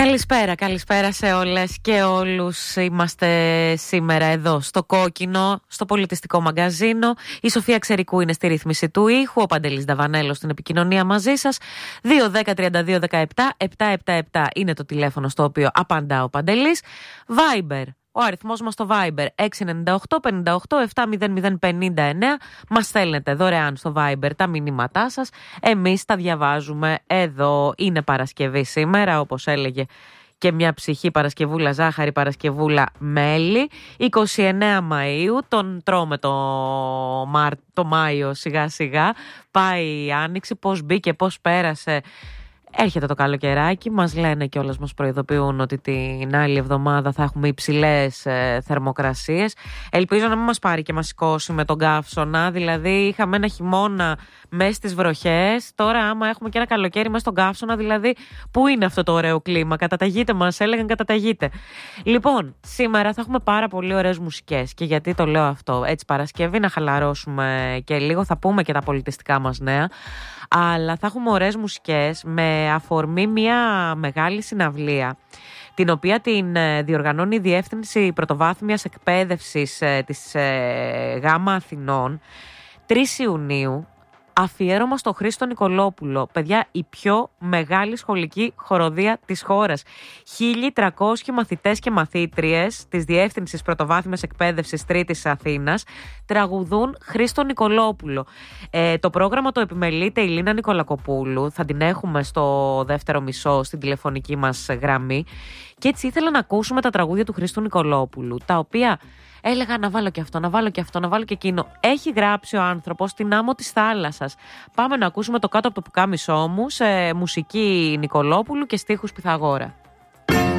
Καλησπέρα σε όλες και όλους. Είμαστε σήμερα εδώ στο Κόκκινο, στο πολιτιστικό μαγκαζίνο. Η Σοφία Ξερικού είναι στη ρύθμιση του ήχου, ο Παντελής Νταβανέλος στην επικοινωνία μαζί σας. 2-10-32-17-777 είναι το τηλέφωνο στο οποίο απαντά ο Παντελής. Viber. Ο αριθμός μας στο Viber 698-58-700-59. Μας στέλνετε δωρεάν στο Viber τα μηνύματά σας. Εμείς τα διαβάζουμε εδώ. Είναι Παρασκευή σήμερα, όπως έλεγε και μια ψυχή, Παρασκευούλα ζάχαρη, Παρασκευούλα μέλι. 29 Μαΐου, τον τρώμε το Μάιο σιγά σιγά. Πάει η Άνοιξη, πώς μπήκε, πώς πέρασε. Έρχεται το καλοκαιράκι, μας λένε κιόλας, μας προειδοποιούν ότι την άλλη εβδομάδα θα έχουμε υψηλές θερμοκρασίες. Ελπίζω να μην μας πάρει και μας σηκώσει με τον καύσωνα, δηλαδή είχαμε ένα χειμώνα μέσα στις βροχές, τώρα άμα έχουμε και ένα καλοκαίρι μέσα στον καύσωνα, δηλαδή πού είναι αυτό το ωραίο κλίμα, καταταγείτε μας έλεγαν, καταταγείτε. Λοιπόν, σήμερα θα έχουμε πάρα πολύ ωραίες μουσικές και γιατί το λέω αυτό, έτσι Παρασκευή να χαλαρώσουμε και λίγο, θα πούμε και τα πολιτιστικά μας νέα. Αλλά θα έχουμε ωραίες μουσικές με αφορμή μια μεγάλη συναυλία, την οποία την διοργανώνει η Διεύθυνση Πρωτοβάθμιας Εκπαίδευσης της ΓΑΜΑ Αθηνών, 3 Ιουνίου, αφιέρωμα στο Χρήστο Νικολόπουλο. Παιδιά, η πιο μεγάλη σχολική χοροδία της χώρας. 1.300 μαθητές και μαθήτριες της Διεύθυνσης Πρωτοβάθμιας Εκπαίδευσης Τρίτης Αθήνας τραγουδούν Χρήστο Νικολόπουλο. Το πρόγραμμα το επιμελείται η Λίνα Νικολακοπούλου. Θα την έχουμε στο δεύτερο μισό στην τηλεφωνική μας γραμμή. Και έτσι ήθελα να ακούσουμε τα τραγούδια του Χρήστου Νικολόπουλου, τα οποία έλεγα να βάλω και αυτό, να βάλω και αυτό, να βάλω και εκείνο. Έχει γράψει ο άνθρωπος στην άμμο της θάλασσας. Πάμε να ακούσουμε το κάτω από το πουκάμισό μου σε μουσική Νικολόπουλου και στίχους Πυθαγόρα.